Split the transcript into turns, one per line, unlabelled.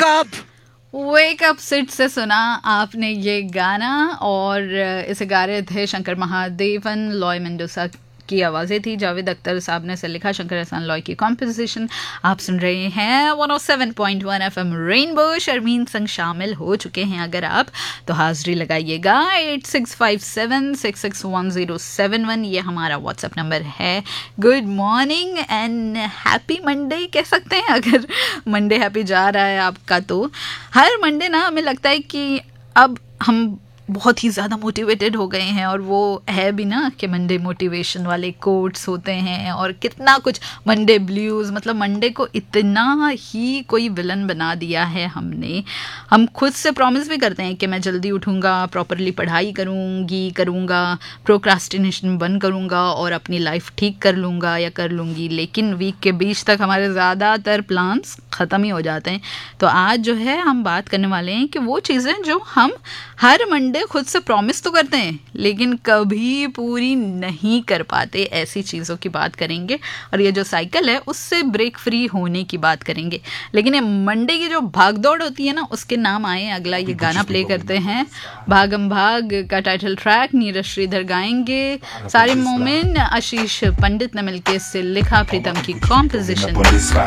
Wake up sit से सुना आपने ये गाना और इसे गा रहे थे शंकर महादेवन, लॉय मेंडोसा की आवाज़ें थी, जावेद अख्तर साहब ने इसे लिखा, शंकर एहसान लॉय की कॉम्पोजिशन। आप सुन रहे हैं 107.1 FM रेनबो। शर्मीन संग शामिल हो चुके हैं अगर आप तो हाजिरी लगाइएगा 8657661071, ये हमारा व्हाट्सएप नंबर है। Good morning and happy Monday कह सकते हैं अगर मंडे हैप्पी जा रहा है आपका तो। हर मंडे ना हमें लगता है कि अब हम बहुत ही ज़्यादा मोटिवेटेड हो गए हैं, और वो है भी ना कि मंडे मोटिवेशन वाले कोट्स होते हैं और कितना कुछ, मंडे ब्लूज़, मतलब मंडे को इतना ही कोई विलन बना दिया है हमने। हम खुद से प्रॉमिस भी करते हैं कि मैं जल्दी उठूँगा, प्रॉपरली पढ़ाई करूँगा, प्रोक्रास्टिनेशन बंद करूँगा और अपनी लाइफ ठीक कर लूँगा या कर लूँगी, लेकिन वीक के बीच तक हमारे ज़्यादातर प्लान्स ख़त्म ही हो जाते हैं। तो आज जो है हम बात करने वाले हैं कि वो चीज़ें जो हम हर मंडे खुद से प्रॉमिस तो करते हैं लेकिन कभी पूरी नहीं कर पाते, ऐसी चीज़ों की बात करेंगे। और ये जो साइकिल है उससे ब्रेक फ्री होने की बात करेंगे। लेकिन ये मंडे की जो भागदौड़ होती है ना, उसके नाम आए अगला ये गाना प्ले करते हैं। भागम भाग का टाइटल ट्रैक नीरज श्रीधर गाएंगे, सारे मोमिन आशीष पंडित ने मिलकर इससे लिखा, प्रीतम की कॉम्पोजिशन।